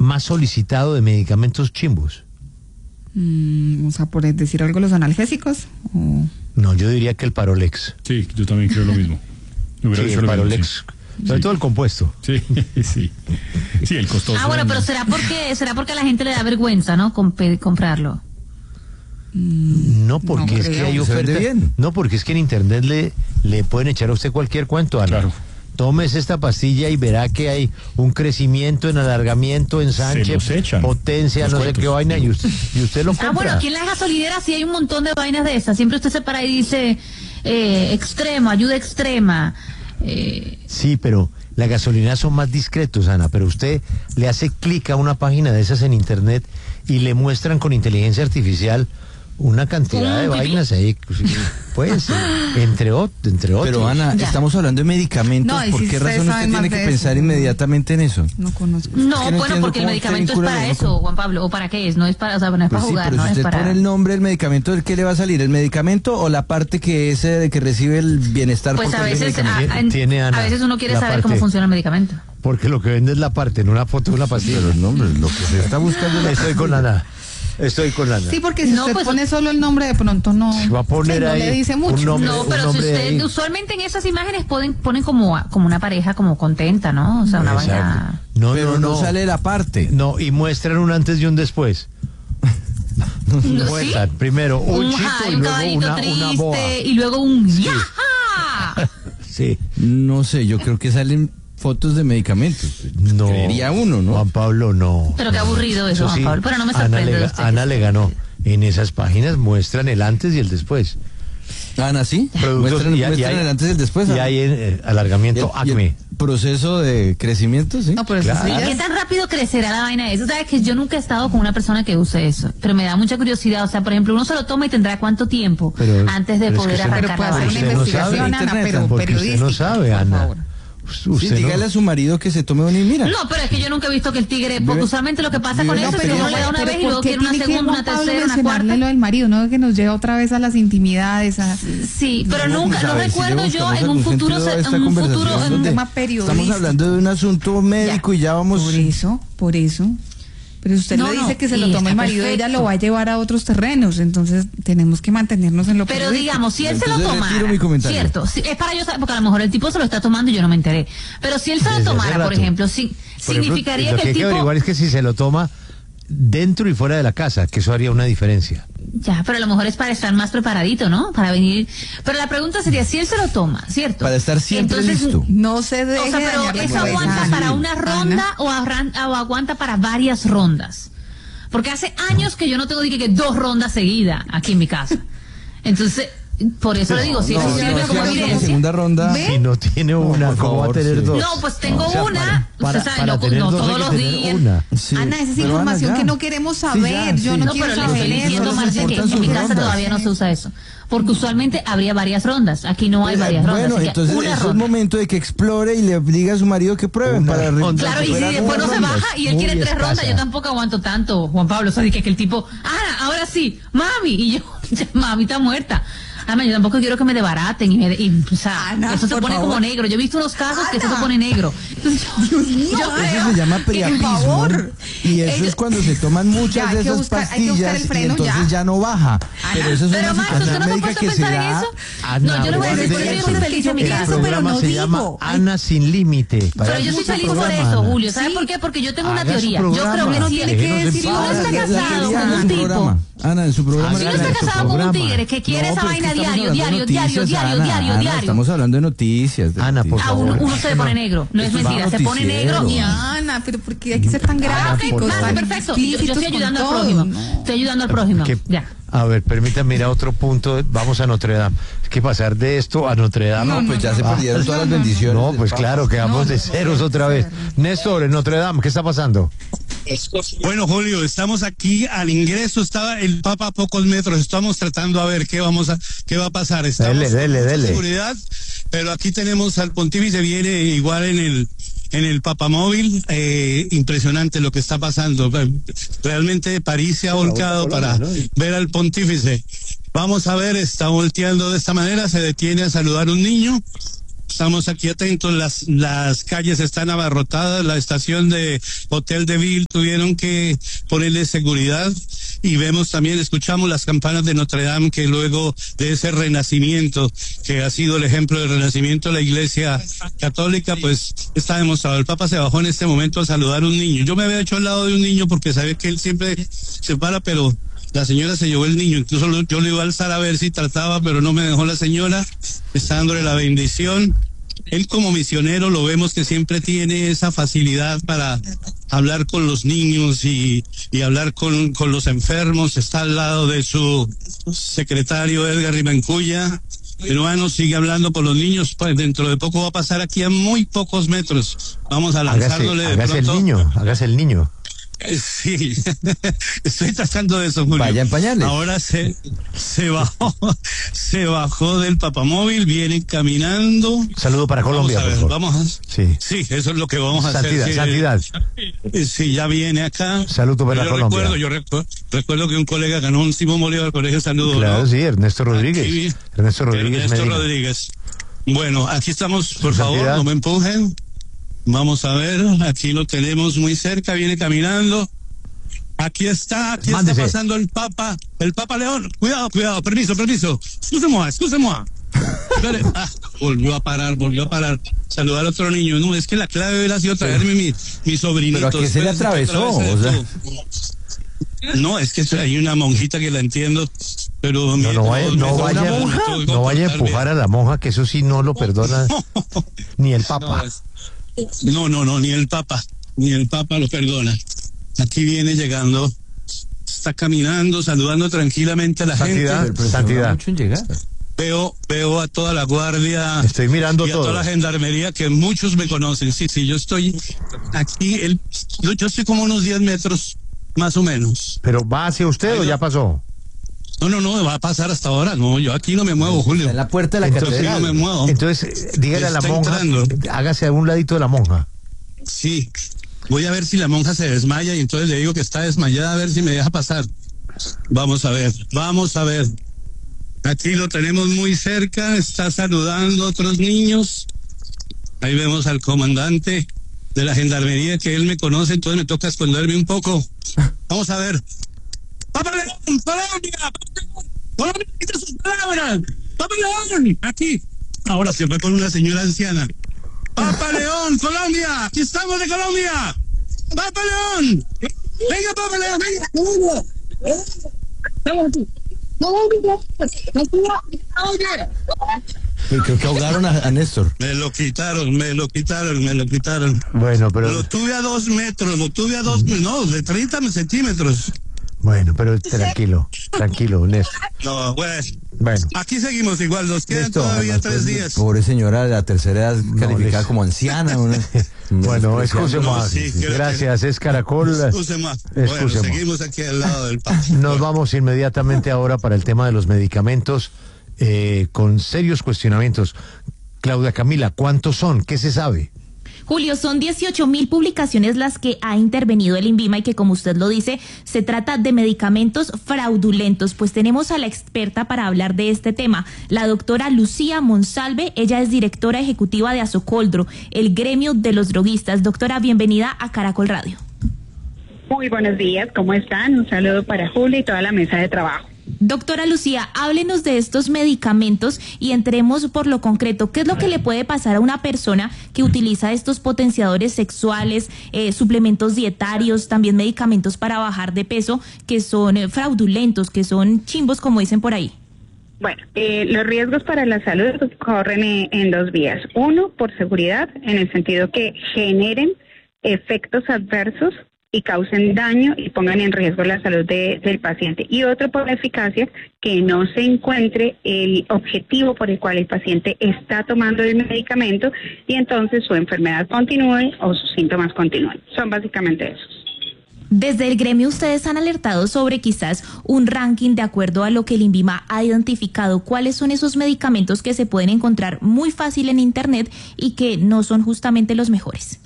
más solicitado de medicamentos chimbos? O sea, por decir algo, los analgésicos. No, yo diría que el Parolex. Sí, yo también creo lo mismo. Sí, el Parolex. Sobre todo el compuesto. Sí, sí. Sí, el costoso. Bueno, pero será porque a la gente le da vergüenza, ¿no? Comprarlo. No, porque no es que creo. hay oferta. No, porque es que en internet le pueden echar a usted cualquier cuento, Ana. Claro. Tómese esta pastilla y verá que hay un crecimiento en alargamiento, ensanche, potencia, los no cuentos, sé qué vaina, y usted lo compra. Bueno, aquí en las gasolineras sí hay un montón de vainas de esas. Siempre usted se para y dice extremo, ayuda extrema. Sí, pero las gasolineras son más discretos, Ana, pero usted le hace clic a una página de esas en internet y le muestran con inteligencia artificial una cantidad de vainas ahí, pues, entre otros. Pero Ana, estamos hablando de medicamentos, No, y ¿por si qué ustedes razón saben usted más tiene que de pensar eso, inmediatamente en eso? No conozco. No, Es que no bueno, entiendo porque el cómo medicamento es usted para vincula eso, Juan Pablo, ¿o para qué es? No es para, o sea, no es para Pues sí, jugar, pero no si es usted para... pone el nombre del medicamento, ¿de qué le va a salir? ¿El medicamento o la parte que es de que recibe el bienestar? Pues por a cualquier veces, medicamento? Tiene, Ana, a veces uno quiere la saber cómo parte. funciona el medicamento. Porque lo que vende es la parte, no una foto de una pastilla. Pero el nombre, lo que se está buscando es la Estoy con Ana. Sí, porque si No, usted pues, pone solo el nombre, de pronto no, va a poner no ahí le dice un mucho. nombre. No, pero si nombre usted, ahí. usualmente en esas imágenes ponen como una pareja como contenta, ¿no? O sea, una Exacto. vaina... Pero no sale la parte. No, y muestran un antes y un después. ¿Sí? Muestran primero un chico y un luego caballito una boa. triste y luego un ¡yaja! Sí. No sé, yo creo que salen fotos de medicamentos. No. Creería uno, ¿no? Juan Pablo, no. Pero qué aburrido eso, Juan Pablo. Pero no me sorprende de usted. Ana le ganó. En esas páginas muestran el antes y el después. Ana, ¿sí? Productos, Muestran y hay- el antes y el después. Y hay alargamiento y el acme. proceso de crecimiento, ¿sí? No, pero eso Claro. sí ¿Y ya qué tan rápido crecerá la vaina de eso? ¿Sabes que yo nunca he estado con una persona que use eso? Pero me da mucha curiosidad. O sea, por ejemplo, uno se lo toma y tendrá cuánto tiempo antes de pero es poder que usted no- arrancar puede la hacer una vaina. Usted no investigación, sabe, Ana, Internet, pero porque usted no periodística, sabe, por Ana. favor. Sí, Usted dígale a su marido que se tome una y mira. No, pero es que yo nunca he visto que el tigre, porque usualmente lo que pasa con vive eso una es que uno pelea. le da una vez y luego ¿por qué quiere una tiene que segunda, una Juan Pablo tercera, una mencionarle cuarta. lo del marido, no que nos lleva otra vez a las intimidades, Sí, pero nunca, no A ver, si recuerdo le yo buscamos en un algún futuro, sentido a esta en un conversación futuro, en un donde tema periodístico. estamos hablando de un asunto médico y ya vamos. Por eso. Pero usted No, le dice no, que se y lo tome está el marido, ella perfecto. lo va a llevar a otros terrenos, entonces tenemos que mantenernos en lo Pero periodístico. digamos, si él se lo Entonces retiro tomara, mi comentario. cierto, es para yo saber, porque a lo mejor el tipo se lo está tomando y yo no me enteré. Pero si él se lo Desde hace tomara, por rato. ejemplo, Por ejemplo, significaría lo que que el hay que tipo... averiguar es que si se lo toma dentro y fuera de la casa, que eso haría una diferencia. Ya, pero a lo mejor es para estar más preparadito, ¿no? Para venir... Pero la pregunta sería, si él se lo toma, ¿cierto? Para estar siempre Entonces, listo. No se deje O sea, pero dañar la ¿eso cabeza, aguanta Ana. para una ronda Ana. o aguanta para varias rondas? Porque hace años que yo no tengo que 2 rondas seguidas aquí en mi casa. Entonces, por eso le digo, si eso sirve como la evidencia... segunda ronda. ¿Ve? Si no tiene una, por ¿cómo va a favor, tener sí. dos? No, pues tengo O sea, una, para usted sabe, para no, tener no dos hay todos que los tener días. una. Sí, Ana, esa es pero información Ana, que ya. no queremos Sí, saber. ya, Yo sí. no No, quiero pero le saber estoy eso. diciendo, Solo se Marce, que importan en mi sus casa rondas. todavía no se usa eso. Porque usualmente habría varias rondas. Aquí no hay varias rondas. Bueno, así que entonces una es el ronda. momento de que explore y le diga a su marido que prueben Una para ronda. Claro, y si recuperar después no unas se rondas. baja y él Muy quiere 3 rondas, escasa. yo tampoco aguanto tanto, Juan Pablo. O sea, que el tipo, ahora sí, mami. Y yo, ya, mami está muerta. Además, yo tampoco quiero que me desbaraten o sea, Ana, eso se por pone favor. como negro. Yo he visto unos casos que eso se Ana. pone negro. Entonces, yo Eso creo se llama que, priapismo. por favor. Y eso es cuando se toman muchas Ya, hay de que esas buscar- hay que buscar pastillas el freno, y entonces ya. ya no baja. Pero eso es Pero una Marta, ¿usted situación no se ha médica puesto que a se pensar en da. eso? Ana, No, yo le voy a decir, por eso yo soy feliz en mi El casa. pero programa no se digo. llama Ana sin límite. Pero yo soy feliz por eso, Julio. ¿Sabes por qué? Porque yo tengo una Haga su teoría. Yo creo programa. que no tiene tiene que Déjenos en decir si uno paz. está La casado quería con en un su tipo... programa. Ana, en su programa. Si uno Hágala está en su casado con un programa. tigre que quiere esa pero es vaina que estamos diario, hablando de noticias, Ana, Estamos hablando de noticias. Ana, por a favor. uno se le pone negro. No es Esto es mentira, se pone noticiero. negro y... Ana, pero ¿por qué hay que ser tan gráficos? Ok, tan perfecto. Yo explícitos estoy ayudando al con prójimo. todo? No. Estoy ayudando al prójimo. Que- Ya. A ver, permítame ir a otro punto. Vamos a Notre Dame. Es que pasar de esto a Notre Dame. No, pues ya se perdieron todas las bendiciones. No, pues claro, quedamos de ceros otra vez. Néstor, en Notre Dame, ¿qué está pasando? Bueno, Julio, estamos aquí al ingreso, estaba el Papa a pocos metros, estamos tratando a ver qué va a pasar. Estamos Dele. con seguridad, pero aquí tenemos al pontífice, viene igual en el papamóvil, impresionante lo que está pasando. Realmente París se ha volcado para ver al pontífice. Vamos a ver, está volteando de esta manera, se detiene a saludar a un niño. Estamos aquí atentos, las calles están abarrotadas, la estación de Hotel de Ville tuvieron que ponerle seguridad y vemos también, escuchamos las campanas de Notre Dame, que luego de ese renacimiento, que ha sido el ejemplo del renacimiento de la Iglesia Católica, pues está demostrado. El Papa se bajó en este momento a saludar a un niño. Yo me había hecho al lado de un niño porque sabía que él siempre se para, pero la señora se llevó el niño, incluso yo le iba a alzar a ver si trataba, pero no me dejó la señora, está dándole la bendición. Él como misionero lo vemos que siempre tiene esa facilidad para hablar con los niños y hablar con los enfermos, está al lado de su secretario Edgar Rimancuya. Hermano, sigue hablando con los niños, pues dentro de poco va a pasar aquí a muy pocos metros, vamos a lanzándole de pronto. Hágase el niño. Sí, estoy tratando de eso, Julio. Vaya en pañales. Ahora se bajó del papamóvil, viene caminando. Saludo para Colombia. Sí, eso es lo que vamos a hacer. Santidad. Sí, ya viene acá. Saludo para Colombia. Yo recuerdo que un colega ganó un Simón Bolívar Colegio Saludo. Claro, ¿no? Sí, Ernesto Rodríguez. Aquí, Ernesto Rodríguez. Bueno, aquí estamos, por favor, no me empujen. Vamos a ver, aquí lo tenemos muy cerca, viene caminando. Aquí está pasando el Papa León. Cuidado, permiso. Excusez-moi. Volvió a parar. Saludar a otro niño. No, es que la clave hubiera sido traerme mi sobrinito. ¿Pero a qué se le atravesó? O sea... No, es que hay una monjita que la entiendo, pero... No vaya a empujar a la monja, que eso sí no lo perdona ni el Papa. No, ni el Papa lo perdona. Aquí viene llegando, está caminando, saludando tranquilamente a la gente. Santidad. Mucho en llegar. Veo a toda la guardia. Estoy mirando y todo. A toda la gendarmería, que muchos me conocen. Sí, yo estoy aquí, yo estoy como unos 10 metros, más o menos. ¿Pero va hacia usted o ya pasó? No, va a pasar hasta ahora. No, yo aquí no me muevo, Julio. En la puerta de la catedral. No me muevo. Entonces, dígale a la monja, hágase a un ladito de la monja. Sí, voy a ver si la monja se desmaya y entonces le digo que está desmayada, a ver si me deja pasar. Vamos a ver. Aquí lo tenemos muy cerca, está saludando a otros niños. Ahí vemos al comandante de la gendarmería, que él me conoce, entonces me toca esconderme un poco. Vamos a ver. ¡Papa León! ¡Colombia! ¡Quita sus palabras! ¡Papa León! Aquí. Ahora se fue con una señora anciana. ¡Papa León! ¡Colombia! ¡Aquí estamos de Colombia! ¡Papa León! ¡Venga, Papa León! ¡Venga! Pero creo que ahogaron a Néstor. Me lo quitaron. Bueno, pero... Lo tuve a 2 metros, no, de 30 centímetros. Bueno, pero tranquilo, Néstor. No, bueno. Bueno. Aquí seguimos igual, nos quedan todavía 3 días. Pobre señora de la tercera edad, calificada como anciana. Bueno, excusez-moi. Sí, gracias, es Caracol. Excusez-moi. Bueno, seguimos aquí al lado del Papa. Nos vamos inmediatamente ahora para el tema de los medicamentos, con serios cuestionamientos. Claudia Camila, ¿cuántos son? ¿Qué se sabe? Julio, son 18.000 publicaciones las que ha intervenido el INVIMA y que, como usted lo dice, se trata de medicamentos fraudulentos. Pues tenemos a la experta para hablar de este tema, la doctora Lucía Monsalve. Ella es directora ejecutiva de Asocoldro, el gremio de los droguistas. Doctora, bienvenida a Caracol Radio. Muy buenos días, ¿cómo están? Un saludo para Julio y toda la mesa de trabajo. Doctora Lucía, háblenos de estos medicamentos y entremos por lo concreto. ¿Qué es lo que le puede pasar a una persona que utiliza estos potenciadores sexuales, suplementos dietarios, también medicamentos para bajar de peso, que son fraudulentos, que son chimbos, como dicen por ahí? Bueno, los riesgos para la salud corren en 2 vías. Uno, por seguridad, en el sentido que generen efectos adversos y causen daño y pongan en riesgo la salud del paciente. Y otro, por la eficacia, que no se encuentre el objetivo por el cual el paciente está tomando el medicamento y entonces su enfermedad continúe o sus síntomas continúen. Son básicamente esos. Desde el gremio ustedes han alertado sobre quizás un ranking de acuerdo a lo que el INVIMA ha identificado. ¿Cuáles son esos medicamentos que se pueden encontrar muy fácil en Internet y que no son justamente los mejores?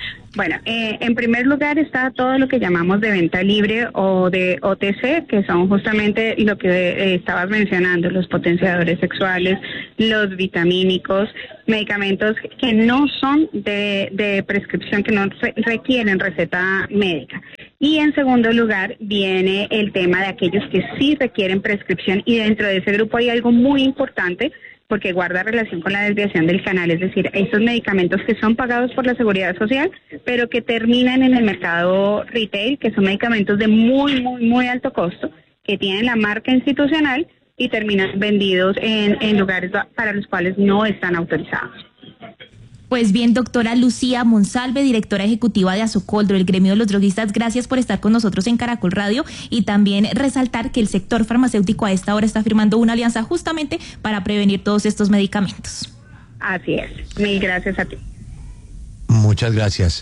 Bueno, en primer lugar está todo lo que llamamos de venta libre o de OTC, que son justamente lo que estabas mencionando, los potenciadores sexuales, los vitamínicos, medicamentos que no son de prescripción, que no requieren receta médica. Y en segundo lugar viene el tema de aquellos que sí requieren prescripción, y dentro de ese grupo hay algo muy importante porque guarda relación con la desviación del canal, es decir, esos medicamentos que son pagados por la Seguridad Social, pero que terminan en el mercado retail, que son medicamentos de muy alto costo, que tienen la marca institucional y terminan vendidos en lugares para los cuales no están autorizados. Pues bien, doctora Lucía Monsalve, directora ejecutiva de Asocoldro, el gremio de los droguistas, gracias por estar con nosotros en Caracol Radio, y también resaltar que el sector farmacéutico a esta hora está firmando una alianza justamente para prevenir todos estos medicamentos. Así es. Mil gracias a ti. Muchas gracias.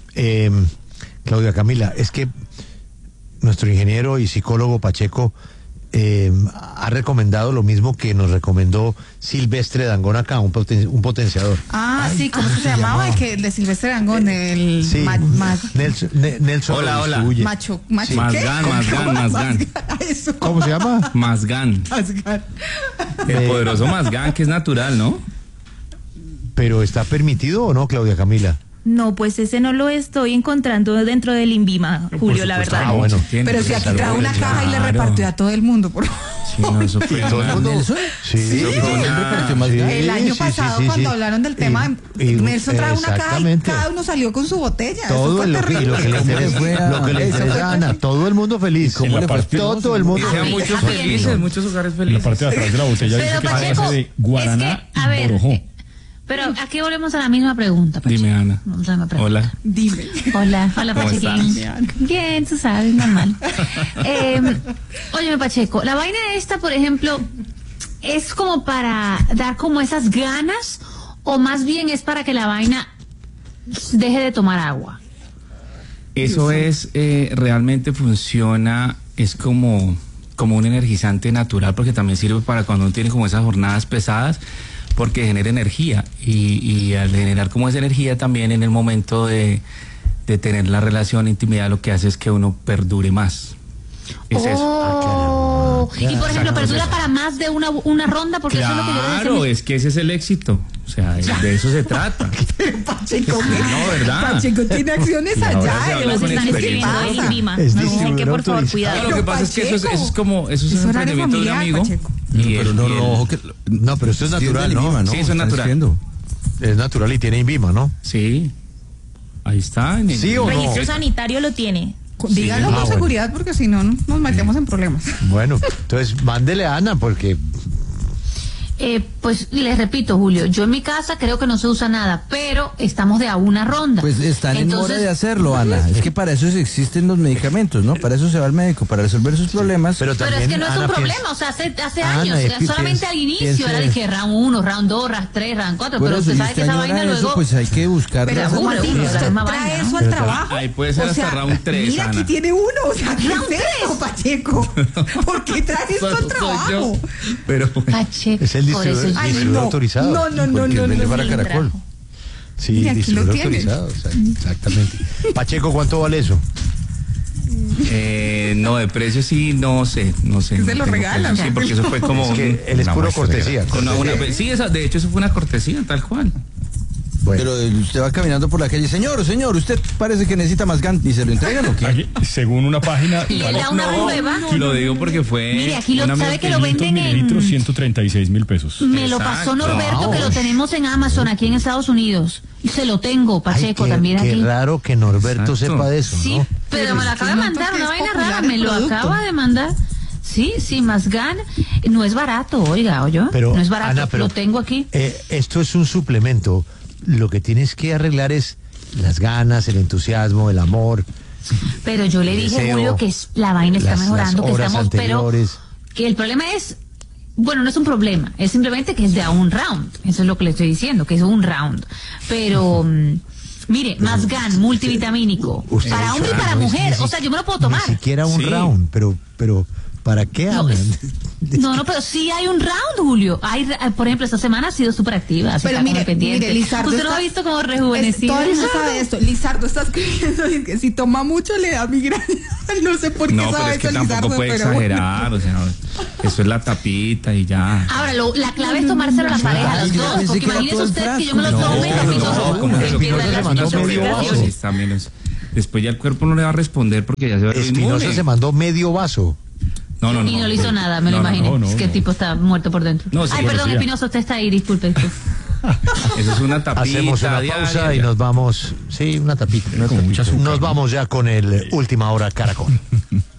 Claudia Camila, es que nuestro ingeniero y psicólogo Pacheco ha recomendado lo mismo que nos recomendó Silvestre Dangond acá, un potenciador. Sí, ¿cómo se llamaba? El que de Silvestre Dangond, el sí. Nelson. Hola. Macho, Sí. Mazgan. ¿Cómo se llama? Mazgan. El poderoso Mazgan, que es natural, ¿no? ¿Pero está permitido o no, Claudia Camila? No, pues ese no lo estoy encontrando dentro del INVIMA, Julio, la verdad. Bueno. Pero si aquí trajo una caja y le repartió a todo el mundo, por favor. Sí, no, eso fue ¿Todo el mundo? ¿Nelson? Sí. El año pasado, cuando hablaron del tema, Nelson trajo una caja y cada uno salió con su botella. Todo lo que le interesa a Ana, todo el mundo feliz. Todo el mundo feliz. Muchos felices, muchos hogares En la felices. parte de atrás de la botella dice que Pacheco, se de guaraná y borojó. Pero aquí volvemos a la misma pregunta, Pacheco. Dime, Ana. Vamos a la misma pregunta. Hola. Dime. Hola, ¿Cómo Pachequín. estás? Bien, tú sabes, normal. Óyeme, Pacheco, la vaina esta, por ejemplo, ¿es como para dar como esas ganas o más bien es para que la vaina deje de tomar agua? Eso es, realmente funciona, es como un energizante natural, porque también sirve para cuando uno tiene como esas jornadas pesadas, porque genera energía, y al generar como esa energía también en el momento de tener la relación, intimidad, lo que hace es que uno perdure más. Es eso. Y por ejemplo, perdura para más de una ronda, porque eso es lo que yo decía. Claro, es que ese es el éxito. O sea, de eso se trata. Pacheco, No, ¿verdad? Pacheco tiene acciones allá. Nos están escribiendo del INVIMA. Es No, distribuidor que por favor, autorizado. cuidado. No, lo que pasa es que eso es un horario emprendimiento de un familiar, amigo. Pacheco. Pero no, ojo que... No, pero esto es natural, ¿no? ¿no? Sí, eso es Están natural. escribiendo. Es natural y tiene INVIMA, ¿no? Sí. Ahí está. ¿Sí o no? Registro sanitario lo tiene. Díganlo con seguridad, porque si no, nos metemos en problemas. Bueno, entonces mándele a Ana, porque Pues les repito, Julio, yo en mi casa creo que no se usa nada, pero estamos de a una ronda. Pues están en hora de hacerlo, Ana. Es que para eso existen los medicamentos, ¿no? Para eso se va al médico, para resolver sus problemas. Pero es que no es un problema, o sea, hace años, solamente al inicio era de que round 1, round 2, round 3, round 4, pero usted sabe que esa vaina eso, luego... pues hay que buscar. Pero Seguro, Martín, seguro, usted la misma trae vaina, eso ¿no? al trabajo. Ahí puede ser hasta round 3, mira, Ana. aquí tiene uno, o sea, ¿qué ¿Round es eso, Pacheco? ¿Por qué trae esto al trabajo? Pero Pacheco, es el por eso distribuidor, Ay, distribuidor no. autorizado. No, porque vende para sí, Caracol. trajo. Sí, Mira, aquí lo distribuidor tienes. autorizado, exactamente. Pacheco, ¿cuánto vale eso? no, de precio sí, no sé. Se no lo tengo regalan. precio. Sí, porque eso fue como... Es que él es una puro muestra cortesía. sí, de hecho eso fue una cortesía, tal cual. Bueno, Pero usted va caminando por la calle, señor, usted parece que necesita más GAN, ¿y se lo entregan o qué? Aquí, según una página, Y le da una prueba. Lo digo porque fue... Mire, aquí un amigo sabe que lo 500 venden mililitros, en... 136 mil pesos. Me lo pasó Exacto. Norberto, que lo tenemos en Amazon aquí en Estados Unidos. Y se lo tengo, Pacheco, ay, también qué aquí. raro que Norberto Exacto. sepa de eso, Sí, ¿no? pero me lo acaba de noto mandar, que una es vaina popular rara, el me lo producto. acaba de mandar. Sí, Mazgan, no es barato, oiga, ¿oyó? Pero, No es barato, Ana, pero, lo tengo aquí. Esto es un suplemento. Lo que tienes que arreglar es las ganas, el entusiasmo, el amor. Pero yo le dije, deseo, Julio, que la vaina está las mejorando, que horas estamos, pero anteriores. que el problema es, bueno, no es un problema, es simplemente que es de a un round. Eso es lo que le estoy diciendo, que es un round. Pero, mire, Mazgan, multivitamínico, Usted para ha hombre y dicho, para no es mujer, ni o sea, yo me lo puedo tomar. Ni siquiera un Sí. round, pero ¿Para qué hablan? No, pero sí hay un round, Julio. Por ejemplo, esta semana ha sido súper activa. Pero mire, Lizardo, usted lo ha visto como rejuvenecido. Todo el mundo sabe esto. Lizardo está escribiendo que si toma mucho le da migraña. No sé por qué sabe pero es que tampoco puede exagerar, o sea, eso es la tapita y ya. Ahora, la clave es tomárselo a la pareja, los dos, porque imagínese usted que yo me lo tome después ya el cuerpo no le va a responder porque ya se va a Espinosa se mandó medio vaso. Y no le hizo nada, me lo imagino. Es que el tipo está muerto por dentro. Perdón, Espinosa, usted está ahí, disculpe. Eso es una tapita. Hacemos una pausa y nos vamos. Sí, una tapita. Nos vamos ya con el Última Hora Caracol.